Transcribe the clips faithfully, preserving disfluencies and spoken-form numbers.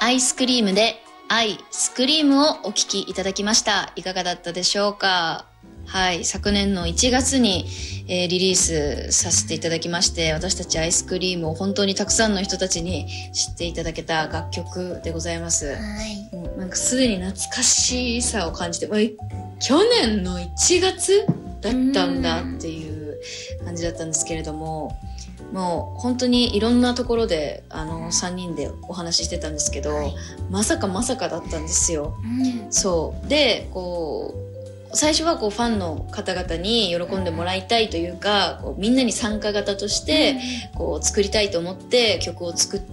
アイスクリームでアイスクリームをお聴きいただきました。いかがだったでしょうか。はい、昨年のいちがつに、えー、リリースさせていただきまして、私たちアイスクリームを本当にたくさんの人たちに知っていただけた楽曲でございます。 はい、 もうなんかすでに懐かしさを感じて、去年のいちがつだったんだっていう感じだったんですけれども、もう本当にいろんなところであのさんにんでお話ししてたんですけど、はい、まさかまさかだったんですよ。うん、そうでこう最初はこうファンの方々に喜んでもらいたいというか、こうみんなに参加型としてこう作りたいと思って曲を作って、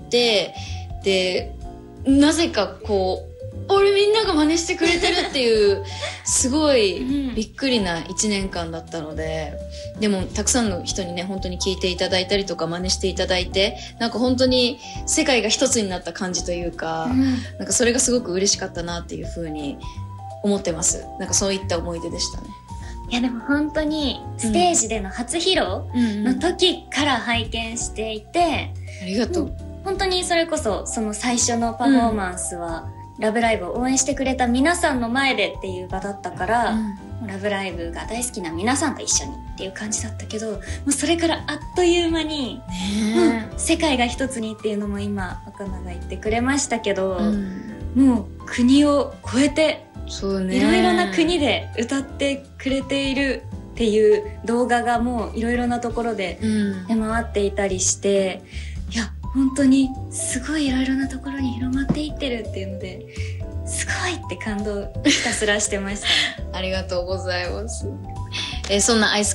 でなぜかこう俺みんなが真似してくれてるっていうすごいびっくりないちねんかんだったので、でもたくさんの人にね本当に聞いていただいたりとか真似していただいて、なんか本当に世界が一つになった感じというか、うん、なんかそれがすごく嬉しかったなっていう風に思ってます。なんかそういった思い出でしたね。 いやでも本当にステージでの初披露の時から拝見していて、 うんうん、ありがとう。 本当にそれこそその最初のパフォーマンスは、うん、ラブライブを応援してくれた皆さんの前でっていう場だったから、うん、ラブライブが大好きな皆さんと一緒にっていう感じだったけど、もうそれからあっという間に、ね、うん、世界が一つにっていうのも今若菜が言ってくれましたけど、うん、もう国を越えてそうね、 いろいろな国で歌ってくれているっていう動画がもういろいろなところで出回っていたりして、うん、いや本当にすごいいろいろなところに広まっていってるっていうのですごいって感動ひたすらしてました、ね、 ありがとうございます。えー、そんなアイス